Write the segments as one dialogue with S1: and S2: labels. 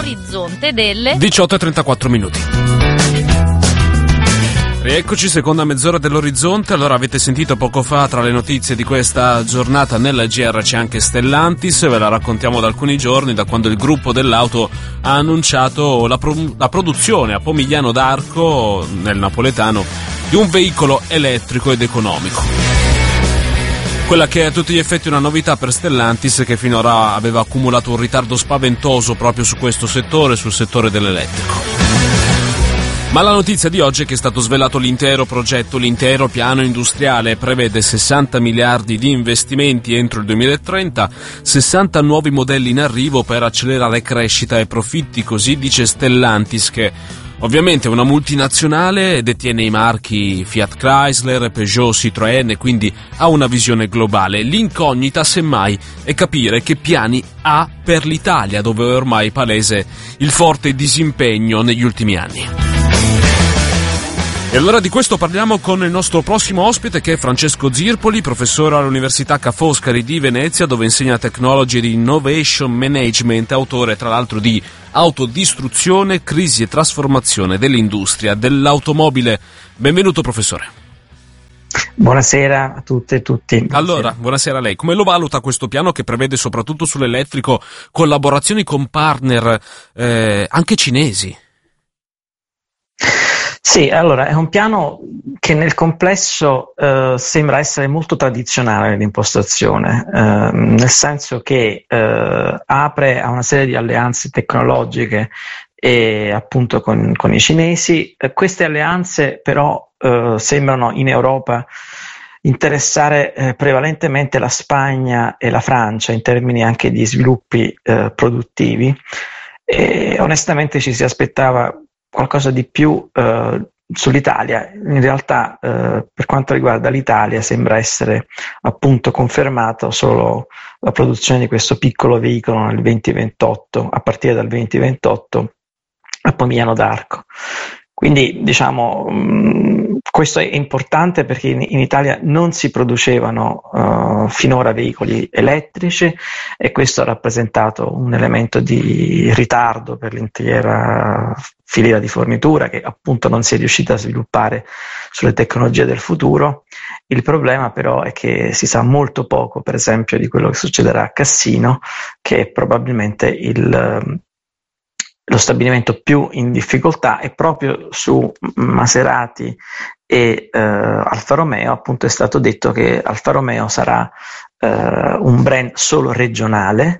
S1: all'orizzonte delle
S2: 18:34 minuti. Rieccoci, seconda mezz'ora dell'orizzonte. Allora, avete sentito poco fa tra le notizie di questa giornata nella GR c'è anche Stellantis, ve la raccontiamo da alcuni giorni, da quando il gruppo dell'auto ha annunciato la produzione a Pomigliano d'Arco, nel napoletano, di un veicolo elettrico ed economico. Quella che è a tutti gli effetti una novità per Stellantis, che finora aveva accumulato un ritardo spaventoso proprio su questo settore, sul settore dell'elettrico. Ma la notizia di oggi è che è stato svelato l'intero progetto, l'intero piano industriale. Prevede 60 miliardi di investimenti entro il 2030, 60 nuovi modelli in arrivo per accelerare crescita e profitti, così dice Stellantis, che ovviamente è una multinazionale, detiene i marchi Fiat Chrysler, Peugeot, Citroën, quindi ha una visione globale. L'incognita, semmai, è capire che piani ha per l'Italia, dove è ormai palese il forte disimpegno negli ultimi anni. E allora di questo parliamo con il nostro prossimo ospite, che è Francesco Zirpoli, professore all'Università Ca' Foscari di Venezia, dove insegna Technology ed Innovation Management, autore tra l'altro di Autodistruzione, crisi e trasformazione dell'industria dell'automobile. Benvenuto professore.
S3: Buonasera a tutte e tutti. Buonasera.
S2: Allora, buonasera a lei. Come lo valuta questo piano, che prevede soprattutto sull'elettrico collaborazioni con partner anche cinesi?
S3: Sì, allora è un piano che nel complesso sembra essere molto tradizionale nell'impostazione, nel senso che apre a una serie di alleanze tecnologiche e appunto con i cinesi. Queste alleanze però sembrano in Europa interessare prevalentemente la Spagna e la Francia in termini anche di sviluppi produttivi, e onestamente ci si aspettava qualcosa di più sull'Italia. In realtà per quanto riguarda l'Italia sembra essere appunto confermato solo la produzione di questo piccolo veicolo nel 2028, a partire dal 2028 a Pomigliano d'Arco. Quindi diciamo questo è importante perché in Italia non si producevano finora veicoli elettrici, e questo ha rappresentato un elemento di ritardo per l'intera filiera di fornitura, che appunto non si è riuscita a sviluppare sulle tecnologie del futuro. Il problema però è che si sa molto poco, per esempio, di quello che succederà a Cassino, che è probabilmente lo stabilimento più in difficoltà, e proprio su Maserati e Alfa Romeo appunto è stato detto che Alfa Romeo sarà un brand solo regionale,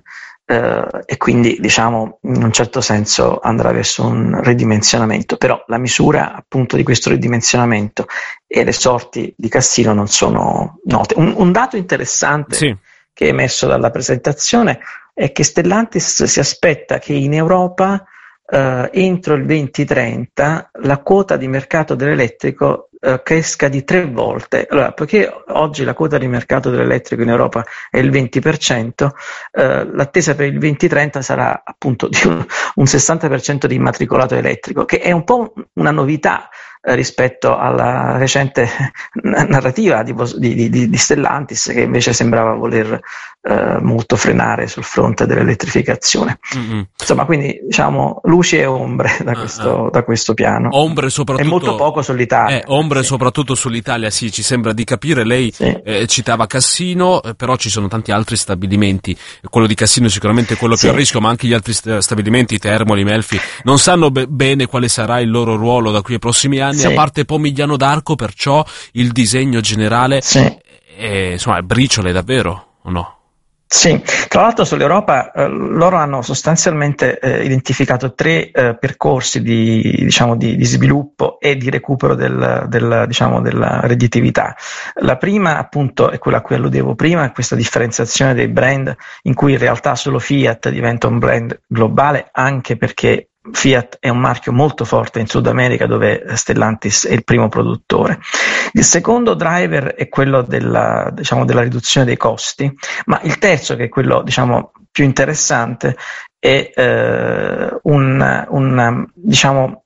S3: e quindi diciamo in un certo senso andrà verso un ridimensionamento, però la misura appunto di questo ridimensionamento e le sorti di Cassino non sono note. Un dato interessante, sì, che è emerso dalla presentazione è che Stellantis si aspetta che in Europa entro il 2030 la quota di mercato dell'elettrico cresca di 3 volte. Allora, poiché oggi la quota di mercato dell'elettrico in Europa è il 20%, l'attesa per il 2030 sarà appunto di un 60% di immatricolato elettrico, che è un po' una novità rispetto alla recente narrativa di Stellantis, che invece sembrava voler molto frenare sul fronte dell'elettrificazione. Mm-hmm. Insomma, quindi diciamo luci e ombre da questo piano.
S2: Ombre soprattutto,
S3: e molto poco sull'Italia.
S2: Ombre sì, soprattutto sull'Italia, sì, ci sembra di capire. Lei sì, citava Cassino, però ci sono tanti altri stabilimenti. Quello di Cassino è sicuramente quello più a rischio, ma anche gli altri stabilimenti, Termoli, Melfi, non sanno bene quale sarà il loro ruolo da qui ai prossimi anni. Sì. A parte Pomigliano d'Arco, perciò il disegno generale insomma, briciole davvero, o no?
S3: Sì, tra l'altro sull'Europa loro hanno sostanzialmente identificato 3 percorsi di sviluppo e di recupero della redditività. La prima appunto è quella a cui alludevo prima, è questa differenziazione dei brand, in cui in realtà solo Fiat diventa un brand globale, anche perché Fiat è un marchio molto forte in Sud America, dove Stellantis è il primo produttore. Il secondo driver è quello della riduzione dei costi, ma il terzo, che è quello più interessante, è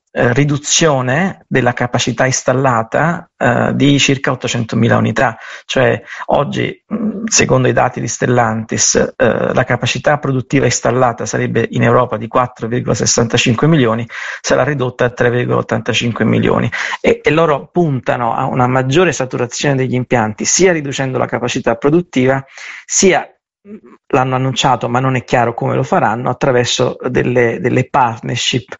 S3: riduzione della capacità installata di circa 800.000 unità, cioè oggi, secondo i dati di Stellantis, la capacità produttiva installata sarebbe in Europa di 4,65 milioni, sarà ridotta a 3,85 milioni e loro puntano a una maggiore saturazione degli impianti, sia riducendo la capacità produttiva, sia, l'hanno annunciato ma non è chiaro come lo faranno, attraverso delle partnership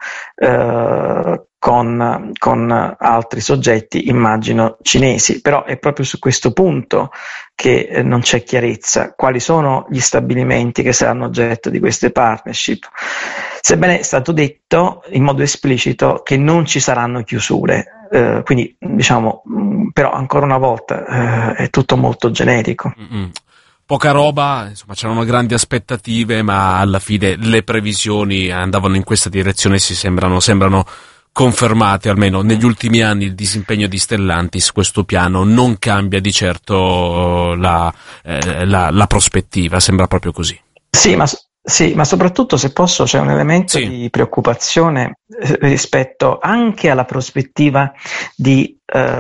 S3: con altri soggetti, immagino cinesi, però è proprio su questo punto che non c'è chiarezza. Quali sono gli stabilimenti che saranno oggetto di queste partnership? Sebbene è stato detto in modo esplicito che non ci saranno chiusure, quindi diciamo, però ancora una volta è tutto molto generico.
S2: Poca roba, insomma c'erano grandi aspettative, ma alla fine le previsioni andavano in questa direzione e sembrano confermate. Almeno negli ultimi anni il disimpegno di Stellantis, questo piano non cambia di certo la prospettiva, sembra proprio così.
S3: Sì, ma soprattutto, se posso, c'è un elemento di preoccupazione rispetto anche alla prospettiva di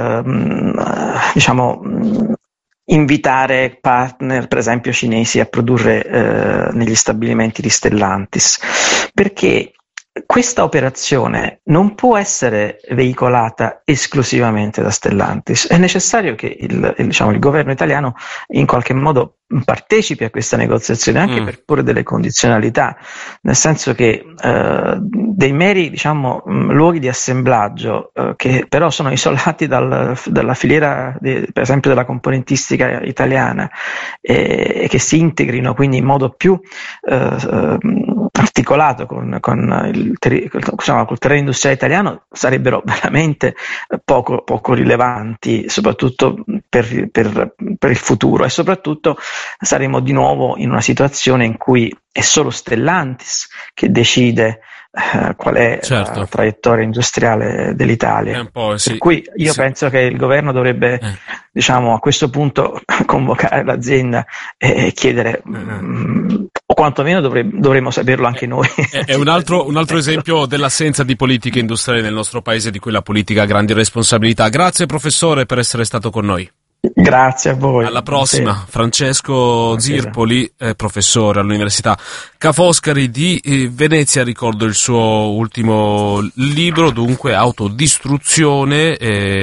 S3: invitare partner, per esempio cinesi, a produrre negli stabilimenti di Stellantis, perché questa operazione non può essere veicolata esclusivamente da Stellantis. È necessario che il governo italiano in qualche modo partecipi a questa negoziazione, anche per porre delle condizionalità, nel senso che dei meri luoghi di assemblaggio che però sono isolati dalla filiera per esempio della componentistica italiana e che si integrino quindi in modo più articolato con il terreno industriale italiano, sarebbero veramente poco rilevanti, soprattutto per il futuro, e soprattutto saremo di nuovo in una situazione in cui è solo Stellantis che decide qual è la traiettoria industriale dell'Italia. Per cui io penso che il governo dovrebbe a questo punto convocare l'azienda e chiedere, o quantomeno dovremmo saperlo anche noi.
S2: È un altro esempio dell'assenza di politica industriale nel nostro paese, di cui la politica ha grandi responsabilità. Grazie professore per essere stato con noi.
S3: Grazie a voi.
S2: Alla prossima. Buonasera. Francesco Zirpoli, professore all'Università Ca' Foscari di Venezia. Ricordo il suo ultimo libro, dunque Autodistruzione,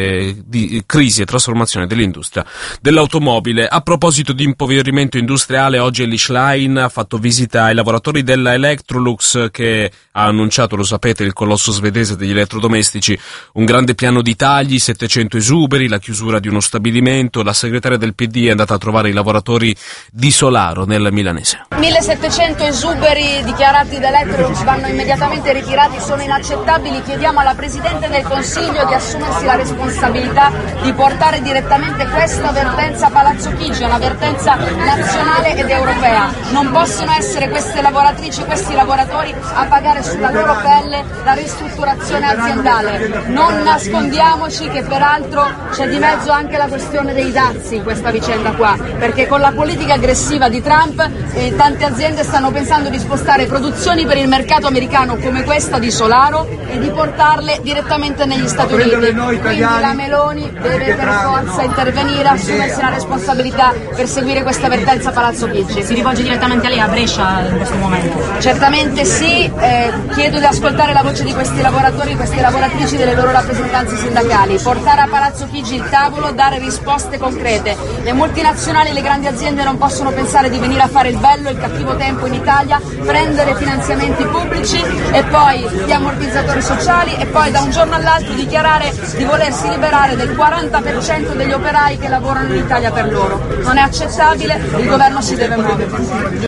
S2: di crisi e trasformazione dell'industria dell'automobile. A proposito di impoverimento industriale, oggi Elly Schlein ha fatto visita ai lavoratori della Electrolux, che ha annunciato, lo sapete, il colosso svedese degli elettrodomestici, un grande piano di tagli, 700 esuberi, la chiusura di uno stabilimento. La segretaria del PD è andata a trovare i lavoratori di Solaro nel milanese.
S1: 1700 esuberi dichiarati da Electrolux vanno immediatamente ritirati, sono inaccettabili. Chiediamo alla Presidente del Consiglio di assumersi la responsabilità di portare direttamente questa vertenza a Palazzo Chigi, una vertenza nazionale ed europea. Non possono essere queste lavoratrici, questi lavoratori a pagare sulla loro pelle la ristrutturazione aziendale. Non nascondiamoci che peraltro c'è di mezzo anche la questione dei dazi in questa vicenda qua, perché con la politica aggressiva di Trump tante aziende stanno pensando di spostare produzioni per il mercato americano come questa di Solaro e di portarle direttamente negli Stati Uniti. Quindi la Meloni deve per forza intervenire, assumersi la responsabilità per seguire questa vertenza a Palazzo Chigi.
S4: Si rivolge direttamente a lei a Brescia in questo momento?
S1: Certamente sì, chiedo di ascoltare la voce di questi lavoratori, queste lavoratrici, delle loro rappresentanze sindacali, portare a Palazzo Chigi il tavolo, dare risposte concrete. Le multinazionali e le grandi aziende non possono pensare di venire a fare il bello e il cattivo tempo in Italia, prendere finanziamenti pubblici e poi gli ammortizzatori sociali e poi da un giorno all'altro dichiarare di volersi liberare del 40% degli operai che lavorano in Italia per loro. Non è accettabile, il governo si deve muovere.